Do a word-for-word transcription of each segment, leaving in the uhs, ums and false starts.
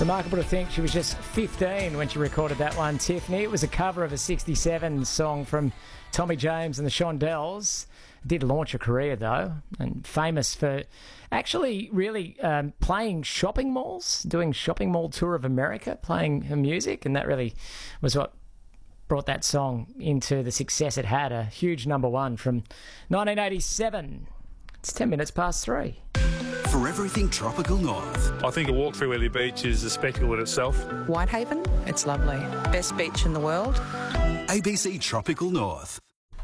Remarkable to think she was just fifteen when she recorded that one, Tiffany. It was a cover of a sixty-seven song from Tommy James and the Shondells. Did launch a career, though, and famous for actually really um, playing shopping malls, doing shopping mall tour of America, playing her music, and that really was what brought that song into the success it had, a huge number one from nineteen eighty-seven. It's ten minutes past three. For everything Tropical North. I think a walk through Lily Beach is a spectacle in itself. Whitehaven, it's lovely. Best beach in the world. A B C Tropical North.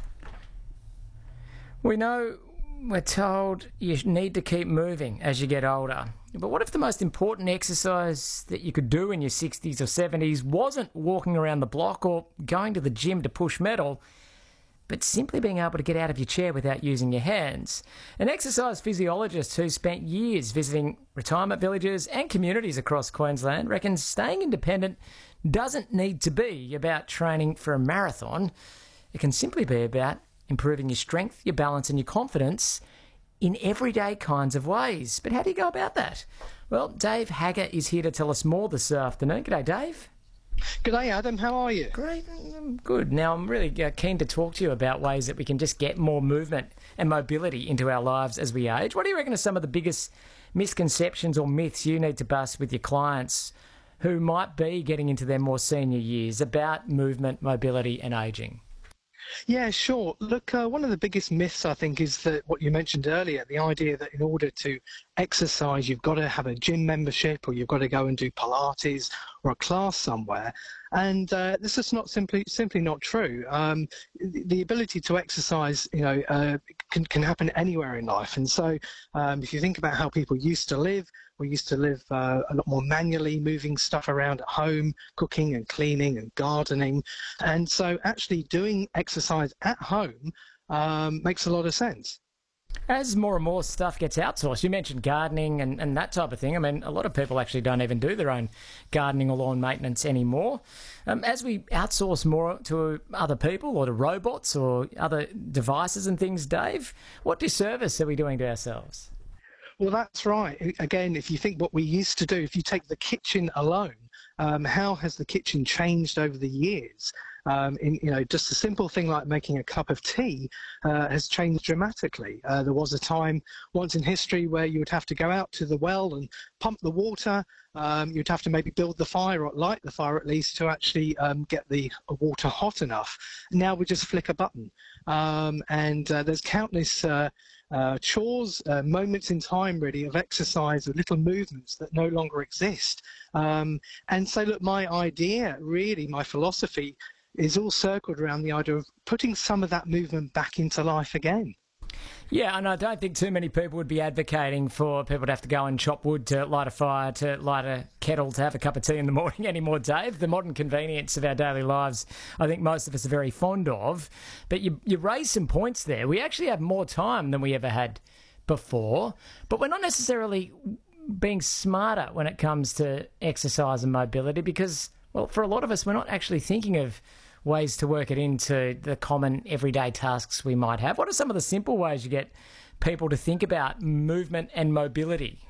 We know we're told you need to keep moving as you get older. But what if the most important exercise that you could do in your sixties or seventies wasn't walking around the block or going to the gym to push metal, but simply being able to get out of your chair without using your hands? An exercise physiologist who spent years visiting retirement villages and communities across Queensland reckons staying independent doesn't need to be about training for a marathon. It can simply be about improving your strength, your balance and your confidence in everyday kinds of ways. But how do you go about that? Well, Dave Hagger is here to tell us more this afternoon. G'day, Dave. G'day, Adam. How are you? Great. I'm good. Now, I'm really uh, keen to talk to you about ways that we can just get more movement and mobility into our lives as we age. What do you reckon are some of the biggest misconceptions or myths you need to bust with your clients who might be getting into their more senior years about movement, mobility and ageing? Yeah, sure. Look, uh, one of the biggest myths, I think, is that what you mentioned earlier, the idea that in order to exercise, you've got to have a gym membership or you've got to go and do Pilates or a class somewhere. And uh, this is not simply simply not true. Um, the, the ability to exercise, you know, uh, can, can happen anywhere in life. And so um, if you think about how people used to live, we used to live uh, a lot more manually, moving stuff around at home, cooking and cleaning and gardening. And so actually doing exercise at home um, makes a lot of sense. As more and more stuff gets outsourced, you mentioned gardening and, and that type of thing. I mean, a lot of people actually don't even do their own gardening or lawn maintenance anymore. Um, as we outsource more to other people or to robots or other devices and things, Dave, what disservice are we doing to ourselves? Well, that's right. Again, if you think what we used to do, if you take the kitchen alone, um, how has the kitchen changed over the years? Um, in, you know, just a simple thing like making a cup of tea uh, has changed dramatically. Uh, there was a time once in history where you would have to go out to the well and pump the water. Um, you'd have to maybe build the fire or light the fire at least to actually um, get the water hot enough. Now we just flick a button. Um, and uh, there's countless uh, uh, chores, uh, moments in time really of exercise, of little movements that no longer exist. Um, and so look, my idea, really, my philosophy is all circled around the idea of putting some of that movement back into life again. Yeah, and I don't think too many people would be advocating for people to have to go and chop wood to light a fire, to light a kettle, to have a cup of tea in the morning anymore, Dave. The modern convenience of our daily lives, I think most of us are very fond of. But you, you raised some points there. We actually have more time than we ever had before, but we're not necessarily being smarter when it comes to exercise and mobility because, well, for a lot of us, we're not actually thinking of ways to work it into the common everyday tasks we might have. What are some of the simple ways you get people to think about movement and mobility?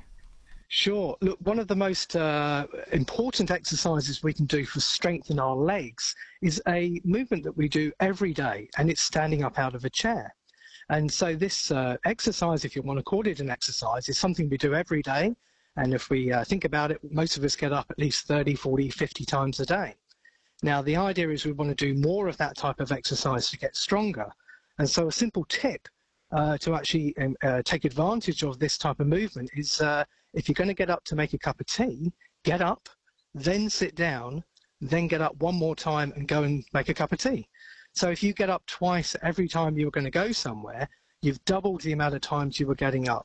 Sure. Look, one of the most uh, important exercises we can do for strengthening our legs is a movement that we do every day, and it's standing up out of a chair. And so this uh, exercise, if you want to call it an exercise, is something we do every day. And if we uh, think about it, most of us get up at least thirty, forty, fifty times a day. Now, the idea is we want to do more of that type of exercise to get stronger. And so a simple tip uh, to actually um, uh, take advantage of this type of movement is uh, if you're going to get up to make a cup of tea, get up, then sit down, then get up one more time and go and make a cup of tea. So if you get up twice every time you were going to go somewhere, you've doubled the amount of times you were getting up.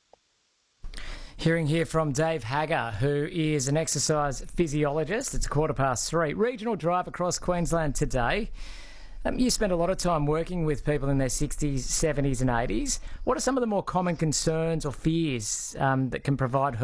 Hearing here from Dave Hagger, who is an exercise physiologist. It's a quarter past three. Regional drive across Queensland today. Um, you spend a lot of time working with people in their sixties, seventies and eighties. What are some of the more common concerns or fears um, that can provide